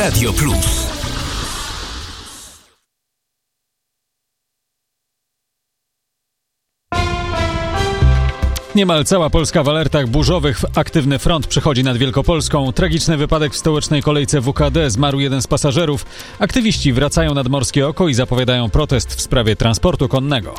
Radio Plus. Niemal cała Polska w alertach burzowych. Aktywny front przechodzi nad Wielkopolską. Tragiczny wypadek w stołecznej kolejce WKD. Zmarł jeden z pasażerów. Aktywiści wracają nad Morskie Oko i zapowiadają protest w sprawie transportu konnego.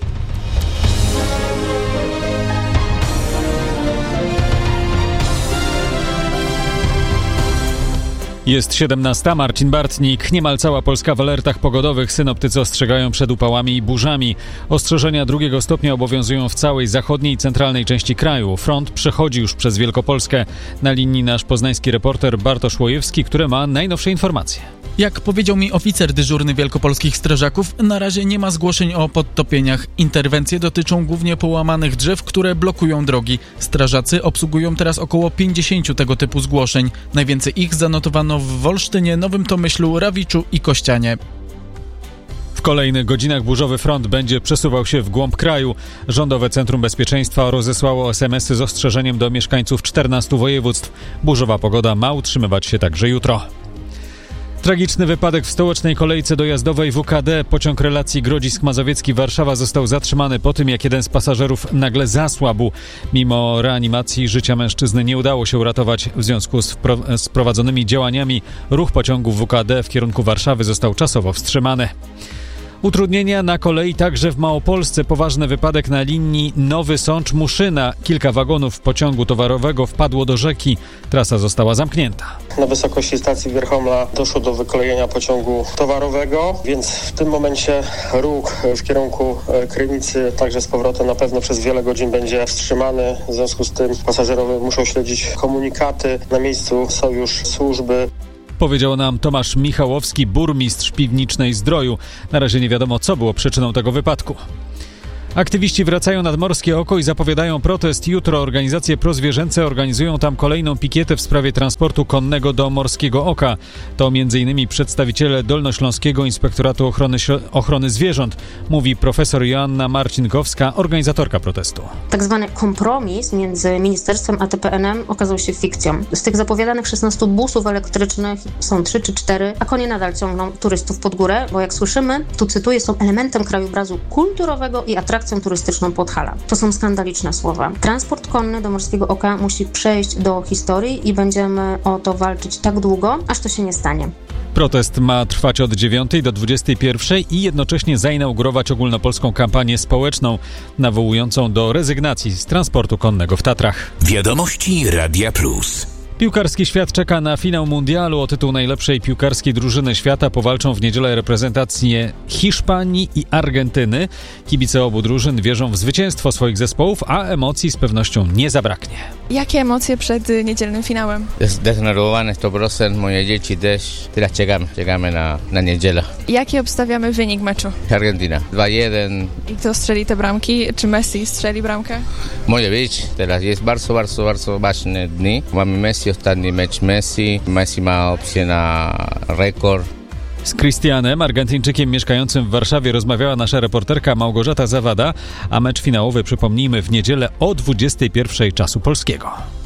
Jest 17. Marcin Bartnik. Niemal cała Polska w alertach pogodowych. Synoptycy ostrzegają przed upałami i burzami. Ostrzeżenia 2 stopnia obowiązują w całej zachodniej i centralnej części kraju. Front przechodzi już przez Wielkopolskę. Na linii nasz poznański reporter Bartosz Łojewski, który ma najnowsze informacje. Jak powiedział mi oficer dyżurny wielkopolskich strażaków, na razie nie ma zgłoszeń o podtopieniach. Interwencje dotyczą głównie połamanych drzew, które blokują drogi. Strażacy obsługują teraz około 50 tego typu zgłoszeń. Najwięcej ich zanotowano w Wolsztynie, Nowym Tomyślu, Rawiczu i Kościanie. W kolejnych godzinach burzowy front będzie przesuwał się w głąb kraju. Rządowe Centrum Bezpieczeństwa rozesłało SMS-y z ostrzeżeniem do mieszkańców 14 województw. Burzowa pogoda ma utrzymywać się także jutro. Tragiczny wypadek w stołecznej kolejce dojazdowej WKD. Pociąg relacji Grodzisk Mazowiecki-Warszawa został zatrzymany po tym, jak jeden z pasażerów nagle zasłabł. Mimo reanimacji życia mężczyzny nie udało się uratować. W związku z prowadzonymi działaniami ruch pociągu WKD w kierunku Warszawy został czasowo wstrzymany. Utrudnienia na kolei także w Małopolsce. Poważny wypadek na linii Nowy Sącz-Muszyna. Kilka wagonów pociągu towarowego wpadło do rzeki. Trasa została zamknięta. Na wysokości stacji Wierchomla doszło do wykolejenia pociągu towarowego, więc w tym momencie ruch w kierunku Krynicy także z powrotem na pewno przez wiele godzin będzie wstrzymany. W związku z tym pasażerowie muszą śledzić komunikaty. Na miejscu są już służby. Powiedział nam Tomasz Michałowski, burmistrz Piwnicznej Zdroju. Na razie nie wiadomo, co było przyczyną tego wypadku. Aktywiści wracają nad Morskie Oko i zapowiadają protest. Jutro organizacje prozwierzęce organizują tam kolejną pikietę w sprawie transportu konnego do Morskiego Oka. To m.in. przedstawiciele Dolnośląskiego Inspektoratu Ochrony Zwierząt, mówi profesor Joanna Marcinkowska, organizatorka protestu. Tak zwany kompromis między ministerstwem a TPN-em okazał się fikcją. Z tych zapowiadanych 16 busów elektrycznych są 3 czy 4, a konie nadal ciągną turystów pod górę, bo jak słyszymy, tu cytuję, są elementem krajobrazu kulturowego i atrakcją turystyczną Podhala. To są skandaliczne słowa. Transport konny do Morskiego Oka musi przejść do historii i będziemy o to walczyć tak długo, aż to się nie stanie. Protest ma trwać od 9 do 21 i jednocześnie zainaugurować ogólnopolską kampanię społeczną nawołującą do rezygnacji z transportu konnego w Tatrach. Wiadomości Radia Plus. Piłkarski świat czeka na finał mundialu. O tytuł najlepszej piłkarskiej drużyny świata powalczą w niedzielę reprezentacje Hiszpanii i Argentyny. Kibice obu drużyn wierzą w zwycięstwo swoich zespołów, a emocji z pewnością nie zabraknie. Jakie emocje przed niedzielnym finałem? Zdenerwowany 100%, moje dzieci też. Teraz czekamy na niedzielę. Jaki obstawiamy wynik meczu? Argentyna 2-1. I kto strzeli te bramki? Czy Messi strzeli bramkę? Może być. Teraz jest bardzo ważny dni. Mamy Messi, ostatni mecz Messi. Messi ma opcję na rekord. Z Cristianem, Argentyńczykiem mieszkającym w Warszawie, rozmawiała nasza reporterka Małgorzata Zawada, a mecz finałowy, przypomnijmy, w niedzielę o 21 czasu polskiego.